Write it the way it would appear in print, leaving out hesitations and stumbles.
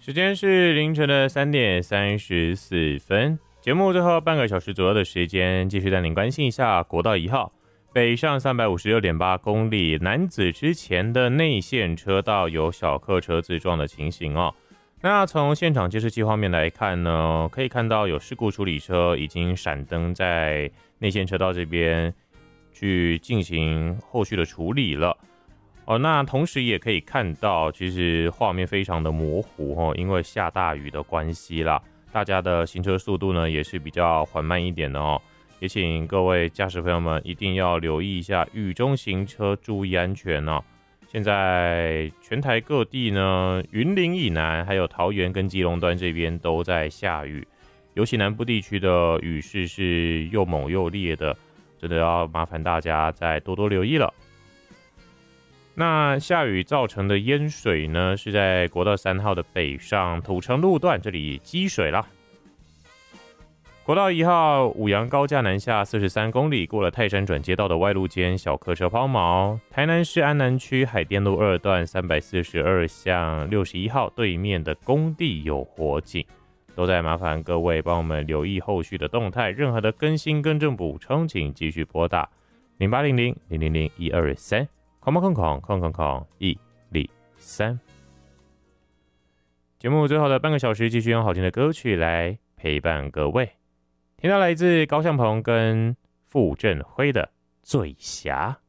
时间是凌晨的3:34，节目最后半个小时左右的时间，继续带您关心一下国道1号北上356.8公里楠梓之前的内线车道有小客车自撞的情形哦。那从现场监视器画面来看呢，可以看到有事故处理车已经闪灯在内线车道这边去进行后续的处理了。那同时也可以看到，其实画面非常的模糊哦，因为下大雨的关系啦，大家的行车速度呢也是比较缓慢一点的哦。也请各位驾驶朋友们一定要留意一下雨中行车，注意安全哦。现在全台各地呢，云林以南还有桃园跟基隆端这边都在下雨，尤其南部地区的雨势是又猛又烈的，真的要麻烦大家再多多留意了。那下雨造成的淹水呢，是在国道3号的北上土城路段，这里积水啦。国道1号五杨高架南下43公里，过了泰山转接道的外路间，小客车抛锚。台南市安南区海淀路2段342巷61号对面的工地有火警，都在麻烦各位帮我们留意后续的动态，任何的更新更正补充，请继续拨打0800-000-123。空103。节目最后的半个小时，继续用好听的歌曲来陪伴各位。听到来自高向鹏跟傅振辉的《醉侠》。